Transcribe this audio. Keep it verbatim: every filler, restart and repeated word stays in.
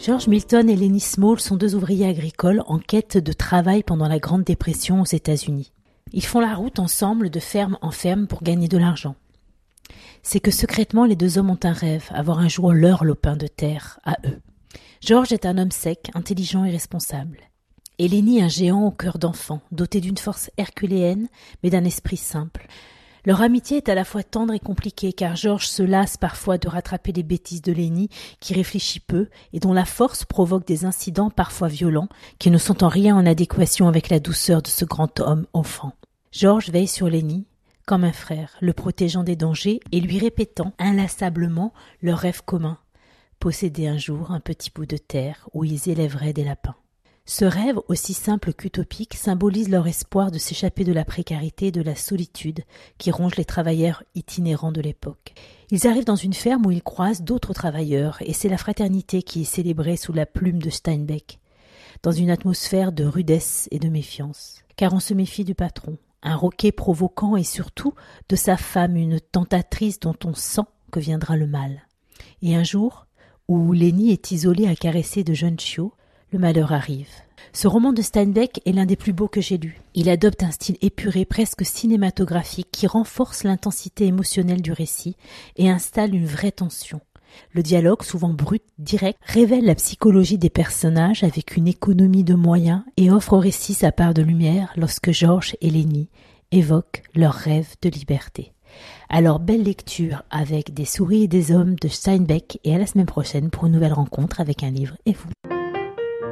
George Milton et Lenny Small sont deux ouvriers agricoles en quête de travail pendant la Grande Dépression aux États-Unis. Ils font la route ensemble de ferme en ferme pour gagner de l'argent. C'est que secrètement les deux hommes ont un rêve, avoir un jour leur lopin de terre à eux. George est un homme sec, intelligent et responsable. Et Lenny un géant au cœur d'enfant, doté d'une force herculéenne mais d'un esprit simple. Leur amitié est à la fois tendre et compliquée, car George se lasse parfois de rattraper les bêtises de Lenny, qui réfléchit peu et dont la force provoque des incidents parfois violents, qui ne sont en rien en adéquation avec la douceur de ce grand homme enfant. George veille sur Lenny, comme un frère, le protégeant des dangers et lui répétant inlassablement leur rêve commun, posséder un jour un petit bout de terre où ils élèveraient des lapins. Ce rêve, aussi simple qu'utopique, symbolise leur espoir de s'échapper de la précarité et de la solitude qui ronge les travailleurs itinérants de l'époque. Ils arrivent dans une ferme où ils croisent d'autres travailleurs, et c'est la fraternité qui est célébrée sous la plume de Steinbeck, dans une atmosphère de rudesse et de méfiance. Car on se méfie du patron, un roquet provoquant et surtout de sa femme, une tentatrice dont on sent que viendra le mal. Et un jour, où Lenny est isolé à caresser de jeunes chiots, le malheur arrive. Ce roman de Steinbeck est l'un des plus beaux que j'ai lus. Il adopte un style épuré, presque cinématographique, qui renforce l'intensité émotionnelle du récit et installe une vraie tension. Le dialogue, souvent brut, direct, révèle la psychologie des personnages avec une économie de moyens et offre au récit sa part de lumière lorsque George et Lenny évoquent leurs rêves de liberté. Alors belle lecture avec Des souris et des hommes de Steinbeck, et à la semaine prochaine pour une nouvelle rencontre avec un livre et vous.